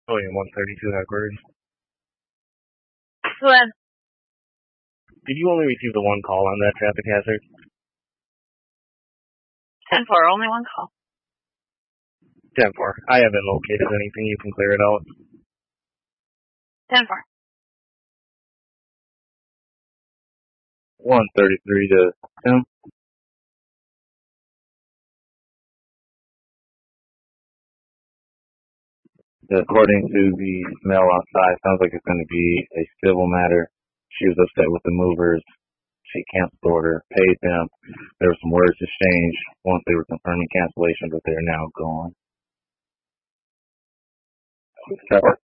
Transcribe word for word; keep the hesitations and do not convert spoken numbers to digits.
William one thirty-two headquarters. Go ahead. Did you only receive the one call on that traffic hazard? ten four, only one call. ten four. I haven't located anything. You can clear it out. ten four. one thirty-three to Tim. According to the smell outside, sounds like it's going to be a civil matter. She was upset with the movers. She canceled the order, paid them. There were some words exchanged once they were confirming cancellation, but they're now gone.